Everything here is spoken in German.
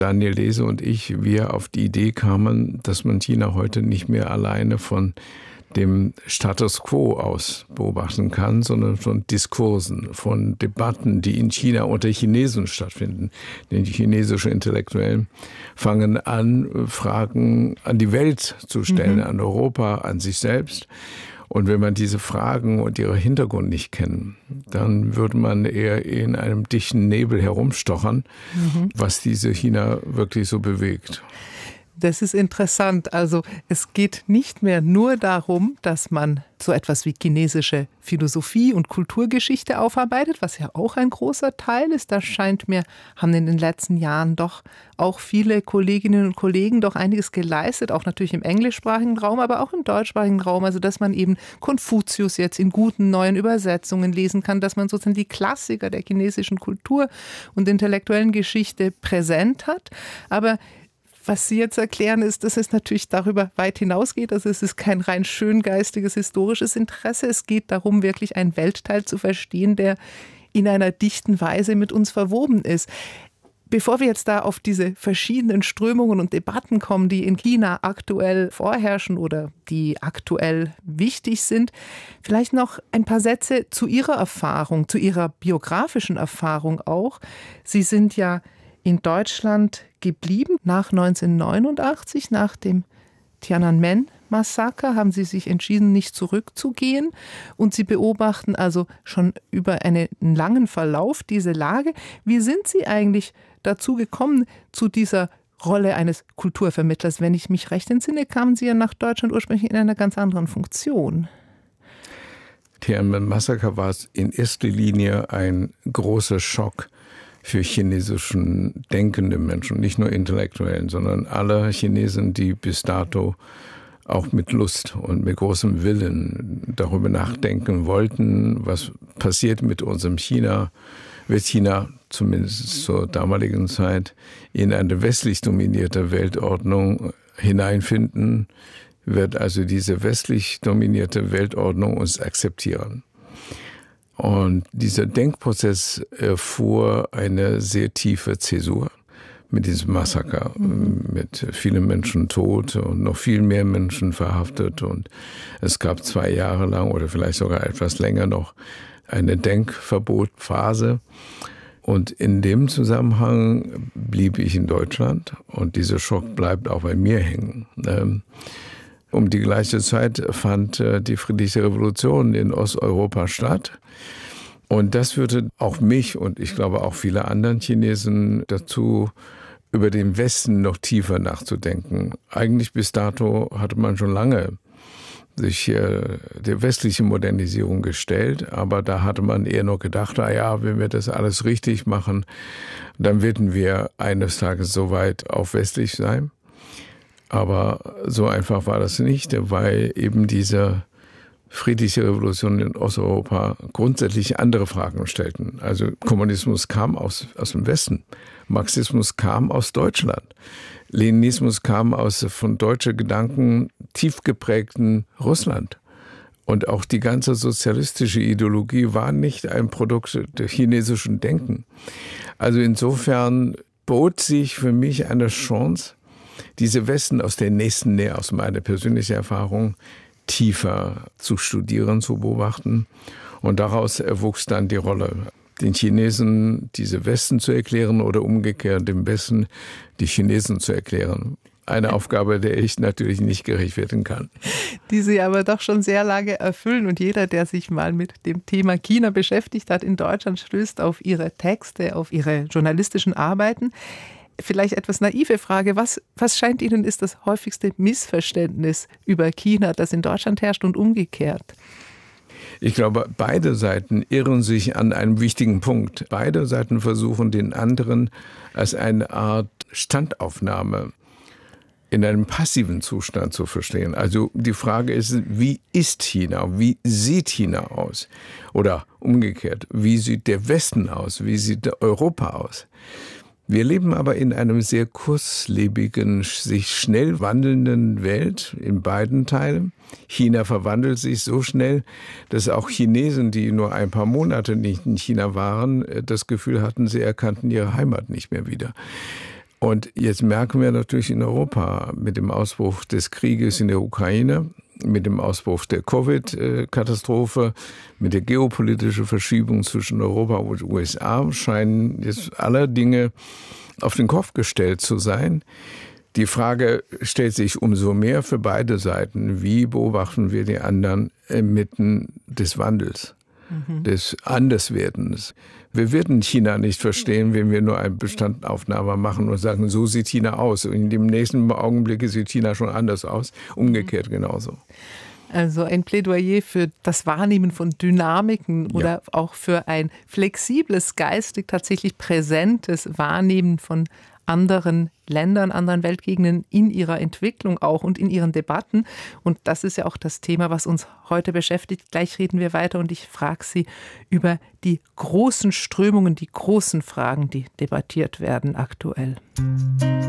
Daniel Lese und ich, wir auf die Idee kamen, dass man China heute nicht mehr alleine von dem Status quo aus beobachten kann, sondern von Diskursen, von Debatten, die in China unter Chinesen stattfinden. Denn die chinesischen Intellektuellen fangen an, Fragen an die Welt zu stellen, an Europa, an sich selbst. Und wenn man diese Fragen und ihre Hintergrund nicht kennt, dann würde man eher in einem dichten Nebel herumstochern, was diese China wirklich so bewegt. Das ist interessant. Also es geht nicht mehr nur darum, dass man so etwas wie chinesische Philosophie und Kulturgeschichte aufarbeitet, was ja auch ein großer Teil ist. Da scheint mir, haben in den letzten Jahren doch auch viele Kolleginnen und Kollegen doch einiges geleistet, auch natürlich im englischsprachigen Raum, aber auch im deutschsprachigen Raum. Also dass man eben Konfuzius jetzt in guten neuen Übersetzungen lesen kann, dass man sozusagen die Klassiker der chinesischen Kultur und intellektuellen Geschichte präsent hat. Aber was Sie jetzt erklären, ist, dass es natürlich darüber weit hinausgeht. Also es ist kein rein schöngeistiges, historisches Interesse. Es geht darum, wirklich einen Weltteil zu verstehen, der in einer dichten Weise mit uns verwoben ist. Bevor wir jetzt da auf diese verschiedenen Strömungen und Debatten kommen, die in China aktuell vorherrschen oder die aktuell wichtig sind, vielleicht noch ein paar Sätze zu Ihrer Erfahrung, zu Ihrer biografischen Erfahrung auch. Sie sind ja in Deutschland geblieben. Nach 1989, nach dem Tiananmen-Massaker, haben Sie sich entschieden, nicht zurückzugehen. Und Sie beobachten also schon über einen langen Verlauf diese Lage. Wie sind Sie eigentlich dazu gekommen, zu dieser Rolle eines Kulturvermittlers? Wenn ich mich recht entsinne, kamen Sie ja nach Deutschland ursprünglich in einer ganz anderen Funktion. Tiananmen-Massaker war in erster Linie ein großer Schock für chinesischen denkende Menschen, nicht nur Intellektuellen, sondern alle Chinesen, die bis dato auch mit Lust und mit großem Willen darüber nachdenken wollten, was passiert mit unserem China. Wird China zumindest zur damaligen Zeit in eine westlich dominierte Weltordnung hineinfinden, wird also diese westlich dominierte Weltordnung uns akzeptieren. Und dieser Denkprozess erfuhr eine sehr tiefe Zäsur mit diesem Massaker, mit vielen Menschen tot und noch viel mehr Menschen verhaftet. Und es gab 2 Jahre lang oder vielleicht sogar etwas länger noch eine Denkverbotphase. Und in dem Zusammenhang blieb ich in Deutschland und dieser Schock bleibt auch bei mir hängen. Um die gleiche Zeit fand die friedliche Revolution in Osteuropa statt. Und das führte auch mich und ich glaube auch viele anderen Chinesen dazu, über den Westen noch tiefer nachzudenken. Eigentlich bis dato hatte man schon lange sich der westlichen Modernisierung gestellt, aber da hatte man eher noch gedacht, wenn wir das alles richtig machen, dann werden wir eines Tages so weit auf westlich sein. Aber so einfach war das nicht, weil eben diese friedliche Revolution in Osteuropa grundsätzlich andere Fragen stellten. Also Kommunismus kam aus dem Westen, Marxismus kam aus Deutschland, Leninismus kam aus von deutschen Gedanken tief geprägten Russland. Und auch die ganze sozialistische Ideologie war nicht ein Produkt des chinesischen Denken. Also insofern bot sich für mich eine Chance, diese Westen aus der nächsten Nähe, aus meiner persönlichen Erfahrung, tiefer zu studieren, zu beobachten. Und daraus erwuchs dann die Rolle, den Chinesen diese Westen zu erklären oder umgekehrt dem Westen die Chinesen zu erklären. Eine Aufgabe, der ich natürlich nicht gerecht werden kann. Die Sie aber doch schon sehr lange erfüllen. Und jeder, der sich mal mit dem Thema China beschäftigt hat in Deutschland, stößt auf Ihre Texte, auf Ihre journalistischen Arbeiten. Vielleicht etwas naive Frage, was scheint Ihnen ist das häufigste Missverständnis über China, das in Deutschland herrscht und umgekehrt? Ich glaube, beide Seiten irren sich an einem wichtigen Punkt. Beide Seiten versuchen, den anderen als eine Art Standaufnahme in einem passiven Zustand zu verstehen. Also die Frage ist, wie ist China? Wie sieht China aus? Oder umgekehrt, wie sieht der Westen aus? Wie sieht Europa aus? Wir leben aber in einem sehr kurzlebigen, sich schnell wandelnden Welt in beiden Teilen. China verwandelt sich so schnell, dass auch Chinesen, die nur ein paar Monate nicht in China waren, das Gefühl hatten, sie erkannten ihre Heimat nicht mehr wieder. Und jetzt merken wir natürlich in Europa mit dem Ausbruch des Krieges in der Ukraine, mit dem Ausbruch der Covid-Katastrophe, mit der geopolitischen Verschiebung zwischen Europa und USA scheinen jetzt alle Dinge auf den Kopf gestellt zu sein. Die Frage stellt sich umso mehr für beide Seiten. Wie beobachten wir die anderen inmitten des Wandels, des Anderswerdens? Wir werden China nicht verstehen, wenn wir nur eine Bestandaufnahme machen und sagen, so sieht China aus. Und in dem nächsten Augenblick sieht China schon anders aus. Umgekehrt genauso. Also ein Plädoyer für das Wahrnehmen von Dynamiken oder auch für ein flexibles, geistig tatsächlich präsentes Wahrnehmen von anderen Ländern, anderen Weltgegenden in ihrer Entwicklung auch und in ihren Debatten. Und das ist ja auch das Thema, was uns heute beschäftigt. Gleich reden wir weiter und ich frage Sie über die großen Strömungen, die großen Fragen, die debattiert werden aktuell.